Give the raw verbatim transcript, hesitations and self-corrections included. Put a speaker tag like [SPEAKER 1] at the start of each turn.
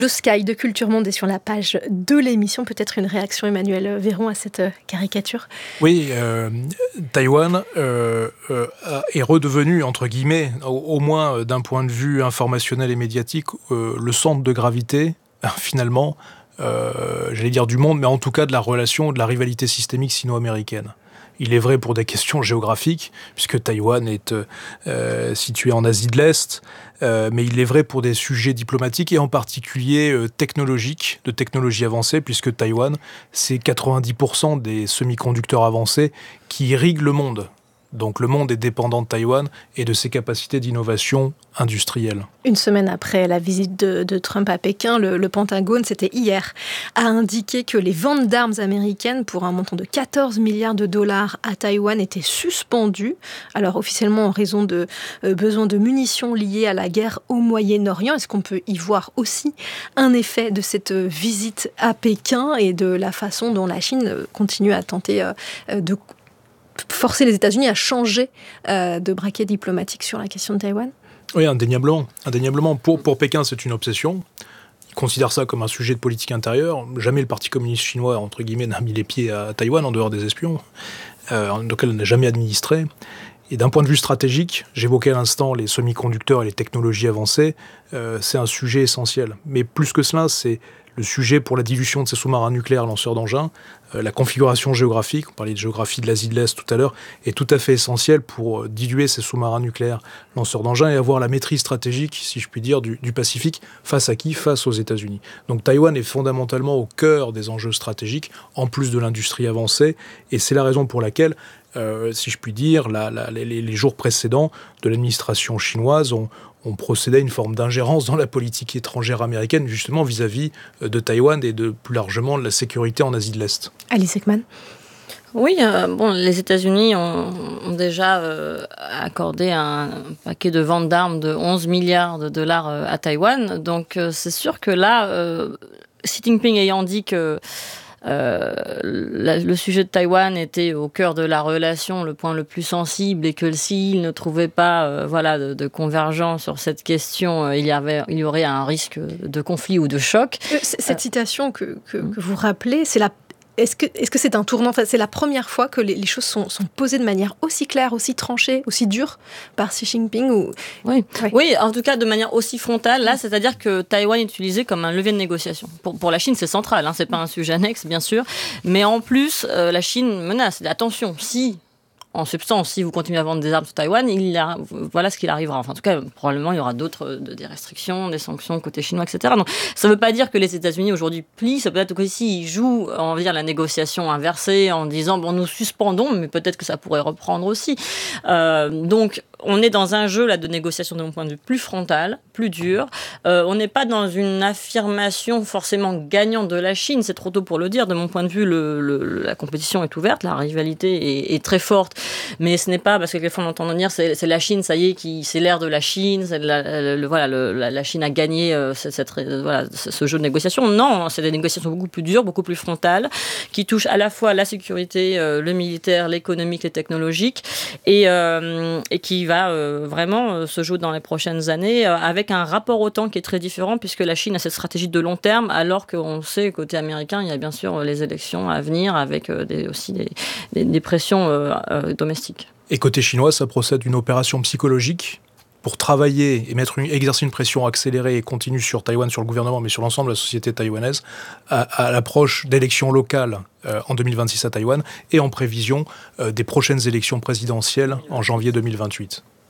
[SPEAKER 1] Blue Sky de Culture Monde est sur la page de l'émission. Peut-être une réaction, Emmanuel Véron, à cette caricature?
[SPEAKER 2] Oui, euh, Taïwan euh, euh, est redevenu, entre guillemets, au, au moins d'un point de vue informationnel et médiatique, euh, le centre de gravité, finalement, euh, j'allais dire du monde, mais en tout cas de la relation, de la rivalité systémique sino-américaine. Il est vrai pour des questions géographiques, puisque Taïwan est euh, situé en Asie de l'Est, euh, mais il est vrai pour des sujets diplomatiques et en particulier euh, technologiques, de technologies avancées, puisque Taïwan, c'est quatre-vingt-dix pour cent des semi-conducteurs avancés qui irriguent le monde. Donc le monde est dépendant de Taïwan et de ses capacités d'innovation industrielle.
[SPEAKER 1] Une semaine après la visite de, de Trump à Pékin, le, le Pentagone, c'était hier, a indiqué que les ventes d'armes américaines pour un montant de quatorze milliards de dollars à Taïwan étaient suspendues. Alors officiellement en raison de euh, besoins de munitions liés à la guerre au Moyen-Orient. Est-ce qu'on peut y voir aussi un effet de cette visite à Pékin et de la façon dont la Chine continue à tenter euh, de forcer les États-Unis à changer euh, de braquet diplomatique sur la question de Taïwan?
[SPEAKER 2] Oui, indéniablement. indéniablement. Pour, pour Pékin, c'est une obsession. Ils considèrent ça comme un sujet de politique intérieure. Jamais le Parti communiste chinois, entre guillemets, n'a mis les pieds à Taïwan, en dehors des espions, euh, lequel il n'a jamais administré. Et d'un point de vue stratégique, j'évoquais à l'instant les semi-conducteurs et les technologies avancées, euh, c'est un sujet essentiel. Mais plus que cela, c'est le sujet pour la dilution de ces sous-marins nucléaires lanceurs d'engins, euh, la configuration géographique, on parlait de géographie de l'Asie de l'Est tout à l'heure, est tout à fait essentielle pour euh, diluer ces sous-marins nucléaires lanceurs d'engins et avoir la maîtrise stratégique, si je puis dire, du, du Pacifique. Face à qui? Face aux États-Unis. Donc Taïwan est fondamentalement au cœur des enjeux stratégiques, en plus de l'industrie avancée, et c'est la raison pour laquelle, euh, si je puis dire, la, la, les, les jours précédents de l'administration chinoise ont on procédait à une forme d'ingérence dans la politique étrangère américaine, justement vis-à-vis de Taïwan et de plus largement de la sécurité en Asie de l'Est.
[SPEAKER 1] Alice Ekman.
[SPEAKER 3] Oui, euh, bon, les États-Unis ont, ont déjà euh, accordé un paquet de ventes d'armes de onze milliards de dollars euh, à Taïwan. Donc euh, c'est sûr que là, euh, Xi Jinping ayant dit que Euh, la, le sujet de Taïwan était au cœur de la relation, le point le plus sensible, et que s'il ne trouvait pas euh, voilà, de, de convergence sur cette question, euh, il, y avait, il y aurait un risque de conflit ou de choc.
[SPEAKER 1] Euh, cette euh, citation que, que, que vous rappelez, c'est la Est-ce que, est-ce que c'est un tournant? Enfin, c'est la première fois que les, les choses sont, sont posées de manière aussi claire, aussi tranchée, aussi dure par Xi Jinping ou...
[SPEAKER 3] oui. Ouais. oui, en tout cas de manière aussi frontale. Là, c'est-à-dire que Taïwan est utilisé comme un levier de négociation. Pour, pour la Chine, c'est central, hein, c'est pas un sujet annexe, bien sûr. Mais en plus, euh, la Chine menace. Attention, si... En substance, si vous continuez à vendre des armes sur Taïwan, il a, voilà ce qu'il arrivera. Enfin, en tout cas, probablement, il y aura d'autres des restrictions, des sanctions côté chinois, et cetera. Donc, ça ne veut pas dire que les États-Unis aujourd'hui plient. Ça peut être qu'aussi ils jouent, on va dire, la négociation inversée en disant bon, nous suspendons, mais peut-être que ça pourrait reprendre aussi. Euh, donc, on est dans un jeu là de négociation de mon point de vue plus frontal, plus dur. Euh, on n'est pas dans une affirmation forcément gagnante de la Chine. C'est trop tôt pour le dire. De mon point de vue, le, le, la compétition est ouverte, la rivalité est, est très forte. Mais ce n'est pas parce que quelquefois on entend dire c'est, c'est la Chine, ça y est, qui, c'est l'ère de la Chine, c'est la, le, voilà, le, la, la Chine a gagné euh, cette, cette, voilà, ce jeu de négociation. Non, c'est des négociations beaucoup plus dures, beaucoup plus frontales, qui touchent à la fois la sécurité, euh, le militaire, l'économique, les technologiques, et, euh, et qui va euh, vraiment euh, se jouer dans les prochaines années euh, avec un rapport au temps qui est très différent, puisque la Chine a cette stratégie de long terme, alors qu'on sait, côté américain, il y a bien sûr les élections à venir, avec euh, des, aussi des, des, des pressions euh, euh, domestique.
[SPEAKER 2] Et côté chinois, ça procède d'une opération psychologique pour travailler et mettre une, exercer une pression accélérée et continue sur Taïwan, sur le gouvernement, mais sur l'ensemble de la société taïwanaise, à, à l'approche d'élections locales euh, en deux mille vingt-six à Taïwan et en prévision euh, des prochaines élections présidentielles en janvier deux mille vingt-huit.